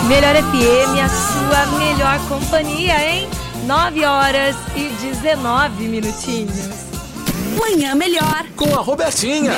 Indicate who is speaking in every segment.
Speaker 1: Melhor FM, a sua melhor companhia, hein? 9 horas e 19 minutinhos.
Speaker 2: Manhã Melhor
Speaker 3: com a Robertinha.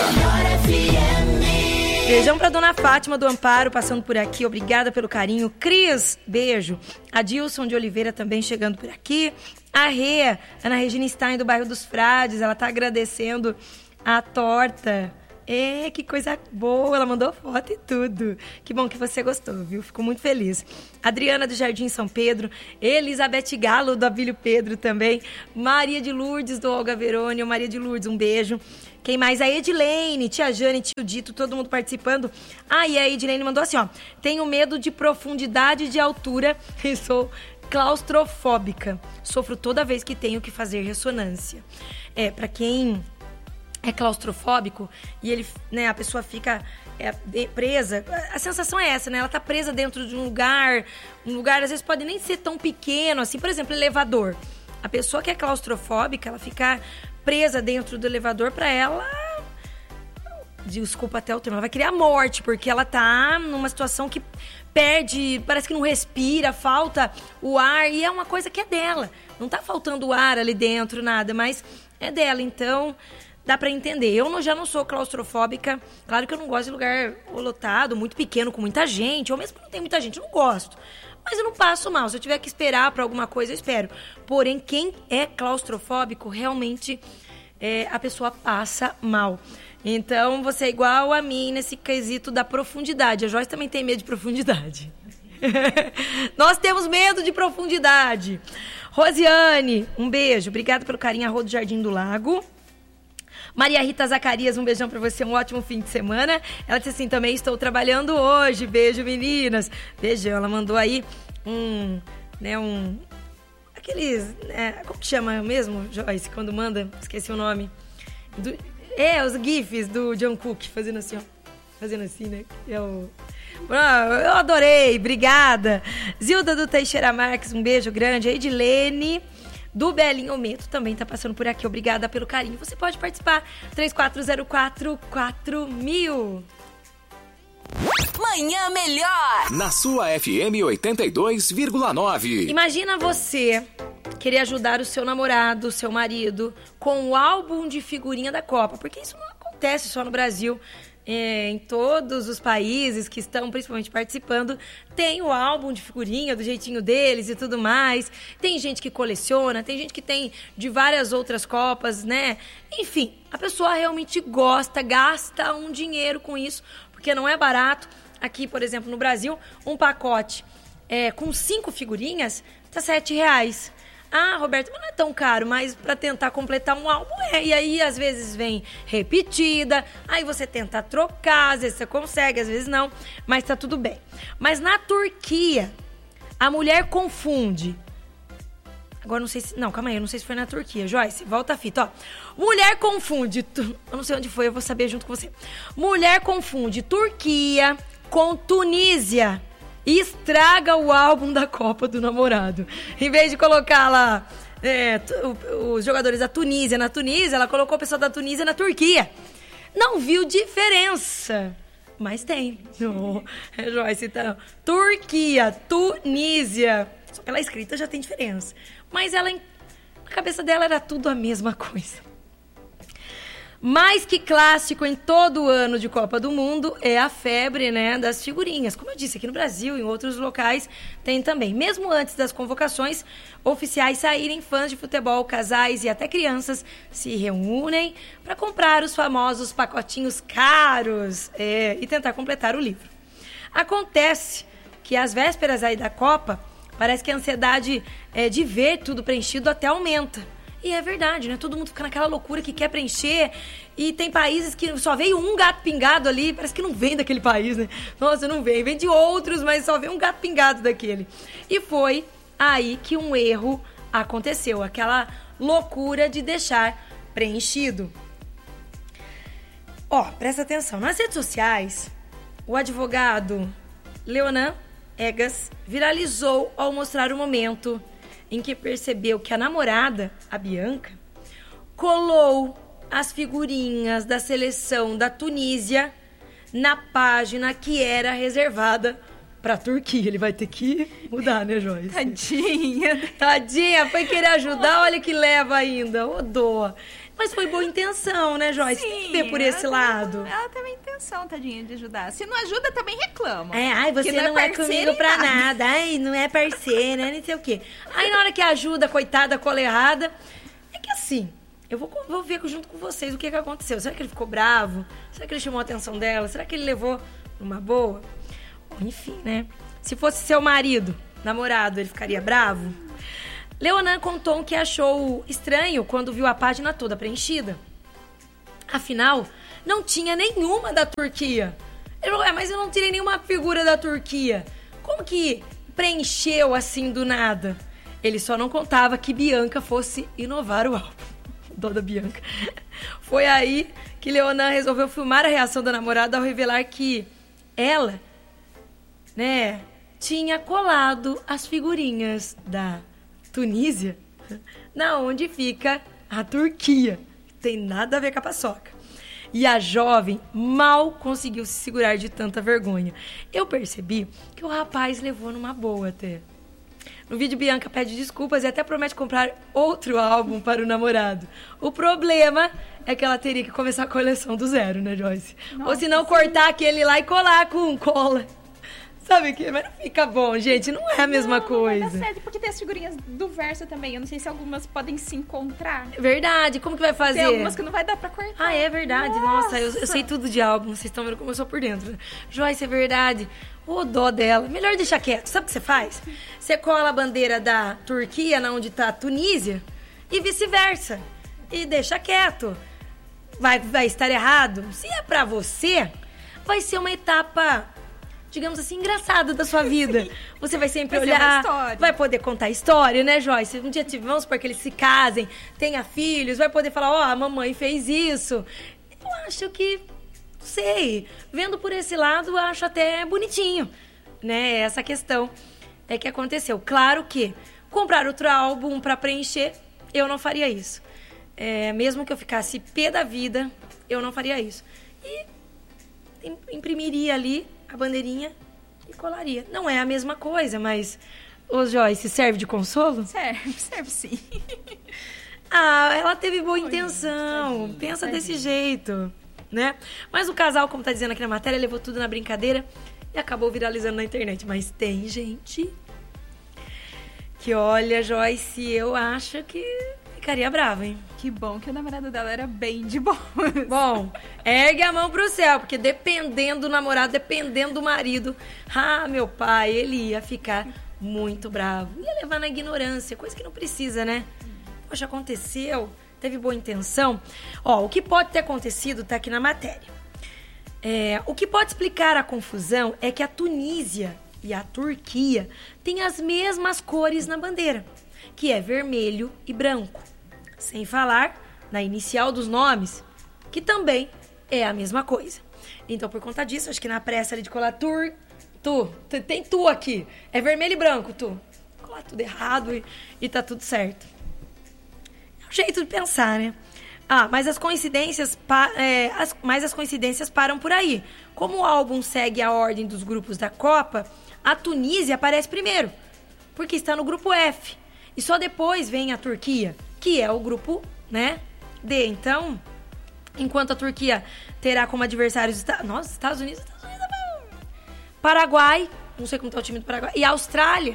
Speaker 1: Beijão pra Dona Fátima do Amparo, passando por aqui. Obrigada pelo carinho. Cris, beijo. Adilson de Oliveira também chegando por aqui. A Rê, Ana Regina Stein do bairro dos Frades. Ela tá agradecendo a torta. Que coisa boa, ela mandou foto e tudo. Que bom que você gostou, viu? Fico muito feliz. Adriana do Jardim São Pedro, Elizabeth Galo do Abílio Pedro também, Maria de Lourdes do Olga Verônia, Maria de Lourdes, um beijo. Quem mais? A Edilene, tia Jane, tio Dito, todo mundo participando. E a Edilene mandou assim, ó: tenho medo de profundidade e de altura e sou claustrofóbica. Sofro toda vez que tenho que fazer ressonância. Pra quem é claustrofóbico e ele, né, a pessoa fica presa, a sensação é essa, né? Ela tá presa dentro de um lugar às vezes pode nem ser tão pequeno, assim, por exemplo, elevador. A pessoa que é claustrofóbica, ela fica presa dentro do elevador, pra ela, desculpa até o termo, ela vai criar morte, porque ela tá numa situação que perde, parece que não respira, falta o ar, e é uma coisa que é dela. Não tá faltando ar ali dentro, nada, mas é dela, então dá pra entender. Eu já não sou claustrofóbica. Claro que eu não gosto de lugar lotado, muito pequeno, com muita gente. Ou mesmo que não tem muita gente, eu não gosto. Mas eu não passo mal. Se eu tiver que esperar pra alguma coisa, eu espero. Porém, quem é claustrofóbico, realmente a pessoa passa mal. Então, você é igual a mim nesse quesito da profundidade. A Joyce também tem medo de profundidade. Nós temos medo de profundidade. Rosiane, um beijo. Obrigada pelo carinho. Rô do Jardim do Lago. Maria Rita Zacarias, um beijão pra você, um ótimo fim de semana. Ela disse assim também: estou trabalhando hoje, beijo meninas. Beijão, ela mandou aí aqueles, como que chama mesmo, Joyce, quando manda? Esqueci o nome. Os gifs do John Cook, fazendo assim, ó. Fazendo assim, né? Eu adorei, obrigada. Zilda do Teixeira Marques, um beijo grande. A Edilene do Belinho Meto também tá passando por aqui. Obrigada pelo carinho. Você pode participar. 3404-4000.
Speaker 2: Manhã Melhor
Speaker 3: na sua FM 82,9.
Speaker 1: Imagina você querer ajudar o seu namorado, o seu marido, com o álbum de figurinha da Copa. Porque isso não acontece só no Brasil. Em todos os países que estão principalmente participando, tem o álbum de figurinha do jeitinho deles e tudo mais. Tem gente que coleciona, tem gente que tem de várias outras Copas, né? Enfim, a pessoa realmente gosta, gasta um dinheiro com isso, porque não é barato. Aqui, por exemplo, no Brasil, um pacote com 5 figurinhas tá R$7. Roberto, mas não é tão caro, mas pra tentar completar um álbum E aí, às vezes, vem repetida, aí você tenta trocar, às vezes você consegue, às vezes não, mas tá tudo bem. Mas na Turquia, a mulher confunde. Agora, não sei se... Não, calma aí, eu não sei se foi na Turquia. Joyce, volta a fita, ó. Mulher confunde... Eu não sei onde foi, eu vou saber junto com você. Mulher confunde Turquia com Tunísia e estraga o álbum da Copa do namorado. Em vez de colocar lá os jogadores da Tunísia na Tunísia, ela colocou o pessoal da Tunísia na Turquia. Não viu diferença. Mas tem. Joyce, então, Turquia, Tunísia. Só pela escrita já tem diferença. Mas ela, na cabeça dela, era tudo a mesma coisa. Mais que clássico em todo ano de Copa do Mundo é a febre, né, das figurinhas. Como eu disse, aqui no Brasil e em outros locais tem também. Mesmo antes das convocações oficiais saírem, fãs de futebol, casais e até crianças se reúnem para comprar os famosos pacotinhos caros e tentar completar o livro. Acontece que às vésperas aí da Copa, parece que a ansiedade de ver tudo preenchido até aumenta. E é verdade, né? Todo mundo fica naquela loucura que quer preencher. E tem países que só veio um gato pingado ali. Parece que não vem daquele país, né? Nossa, não vem. Vem de outros, mas só vem um gato pingado daquele. E foi aí que um erro aconteceu. Aquela loucura de deixar preenchido. Presta atenção. Nas redes sociais, o advogado Leonan Egas viralizou ao mostrar o momento em que percebeu que a namorada, a Bianca, colou as figurinhas da seleção da Tunísia na página que era reservada pra Turquia. Ele vai ter que mudar, né, Joyce?
Speaker 4: Tadinha,
Speaker 1: foi querer ajudar, olha que leva ainda. Ô, dó. Mas foi boa intenção, né, Joyce?
Speaker 4: Sim,
Speaker 1: tem que ver por esse lado.
Speaker 4: Ela teve a intenção, tadinha, de ajudar. Se não ajuda, também reclama.
Speaker 1: Ai, você não é comigo pra nada. Ai, não é parceira, não sei o quê. Aí, na hora que ajuda, coitada, cola errada. É que assim, eu vou ver junto com vocês o que aconteceu. Será que ele ficou bravo? Será que ele chamou a atenção dela? Será que ele levou numa boa? Enfim, né? Se fosse seu marido, namorado, ele ficaria bravo? Leonan contou que achou estranho quando viu a página toda preenchida. Afinal, não tinha nenhuma da Turquia. Ele falou, mas eu não tirei nenhuma figura da Turquia. Como que preencheu assim do nada? Ele só não contava que Bianca fosse inovar o álbum. Dó da Bianca. Foi aí que Leonan resolveu filmar a reação da namorada ao revelar que ela, né, tinha colado as figurinhas da Tunísia, na onde fica a Turquia. Tem nada a ver com a paçoca. E a jovem mal conseguiu se segurar de tanta vergonha. Eu percebi que o rapaz levou numa boa até. No vídeo, Bianca pede desculpas e até promete comprar outro álbum para o namorado. O problema é que ela teria que começar a coleção do zero, né, Joyce? Nossa, ou se não, cortar aquele lá e colar com cola. Sabe o que? Mas não fica bom, gente. Não é a mesma coisa.
Speaker 4: Não vai dar certo, porque tem as figurinhas do verso também. Eu não sei se algumas podem se encontrar.
Speaker 1: Verdade. Como que vai fazer?
Speaker 4: Tem algumas que não vai dar pra cortar.
Speaker 1: Ah, é verdade. Nossa, eu sei tudo de álbum. Vocês estão vendo como eu sou por dentro. Joyce, é verdade. Ô, dó dela. Melhor deixar quieto. Sabe o que você faz? Você cola a bandeira da Turquia, na onde tá a Tunísia, e vice-versa. E deixa quieto. Vai estar errado? Se é pra você, vai ser uma etapa, digamos assim, engraçada da sua vida. Você vai sempre olhar, vai poder contar história, né, Joyce? Um dia vamos supor que eles se casem, tenha filhos, vai poder falar, ó, a mamãe fez isso. Eu acho que, sei, vendo por esse lado, eu acho até bonitinho, né, essa questão é que aconteceu. Claro que comprar outro álbum pra preencher, eu não faria isso. Mesmo que eu ficasse pé da vida, eu não faria isso. E imprimiria ali a bandeirinha e colaria. Não é a mesma coisa, mas... Ô, Joyce, serve de consolo?
Speaker 4: Serve sim.
Speaker 1: Ela teve boa intenção. Pensa desse jeito, né? Mas o casal, como tá dizendo aqui na matéria, levou tudo na brincadeira e acabou viralizando na internet. Mas tem gente que, olha, Joyce, eu acho que ficaria brava, hein?
Speaker 4: Que bom que o namorado dela era bem de boa.
Speaker 1: Bom, ergue a mão pro céu, porque dependendo do namorado, dependendo do marido, meu pai, ele ia ficar muito bravo. Ia levar na ignorância, coisa que não precisa, né? Poxa, aconteceu, teve boa intenção. Ó, o que pode ter acontecido tá aqui na matéria. O que pode explicar a confusão é que a Tunísia e a Turquia têm as mesmas cores na bandeira, que é vermelho e branco. Sem falar na inicial dos nomes, que também é a mesma coisa. Então, por conta disso, acho que na pressa ali de colar tem tu aqui. É vermelho e branco, colar tudo errado e tá tudo certo. É um jeito de pensar, né? Mas as coincidências param por aí. Como o álbum segue a ordem dos grupos da Copa, a Tunísia aparece primeiro, porque está no grupo F. E só depois vem a Turquia, que é o grupo, né, D. Então, enquanto a Turquia terá como adversários Estados Unidos é bom. Paraguai, não sei como está o time do Paraguai, e Austrália.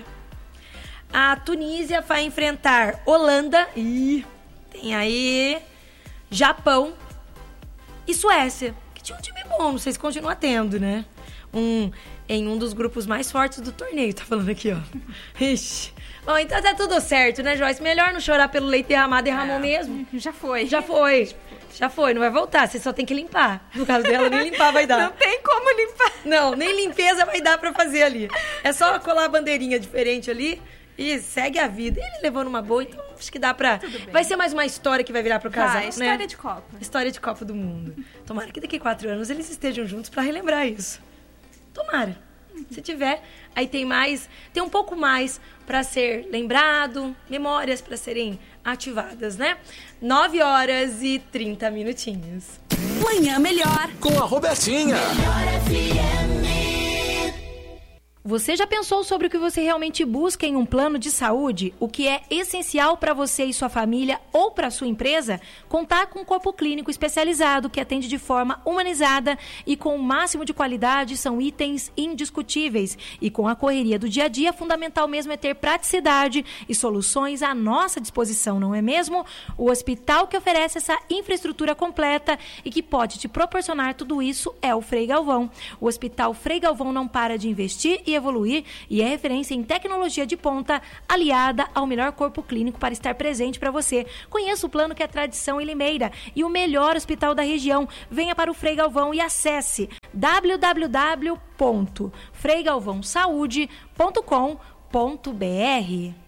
Speaker 1: A Tunísia vai enfrentar Holanda e tem aí Japão e Suécia, que tinha um time bom, não sei se continua tendo, né? Em um dos grupos mais fortes do torneio, tá falando aqui, ó. Ixi. Bom, então tá tudo certo, né, Joyce? Melhor não chorar pelo leite derramado, derramou mesmo.
Speaker 4: Já foi,
Speaker 1: não vai voltar, você só tem que limpar. No caso dela, nem limpar vai dar.
Speaker 4: Não tem como limpar.
Speaker 1: Não, nem limpeza vai dar pra fazer ali. É só colar a bandeirinha diferente ali e segue a vida. Ele levou numa boa, então acho que dá pra... Vai ser mais uma história que vai virar pro casal, né?
Speaker 4: História de Copa.
Speaker 1: História de Copa do Mundo. Tomara que daqui a 4 anos eles estejam juntos pra relembrar isso. Tomara. Se tiver, aí tem um pouco mais para ser lembrado, memórias para serem ativadas, né? 9h30.
Speaker 2: Manhã Melhor.
Speaker 3: Com a Robertinha.
Speaker 1: Você já pensou sobre o que você realmente busca em um plano de saúde? O que é essencial para você e sua família ou para sua empresa? Contar com um corpo clínico especializado que atende de forma humanizada e com o máximo de qualidade são itens indiscutíveis. E com a correria do dia a dia, fundamental mesmo é ter praticidade e soluções à nossa disposição, não é mesmo? O hospital que oferece essa infraestrutura completa e que pode te proporcionar tudo isso é o Frei Galvão. O Hospital Frei Galvão não para de investir e evoluir e é referência em tecnologia de ponta aliada ao melhor corpo clínico para estar presente para você. Conheça o plano que é tradição em Limeira e o melhor hospital da região. Venha para o Frei Galvão e acesse www.freigalvãosaude.com.br.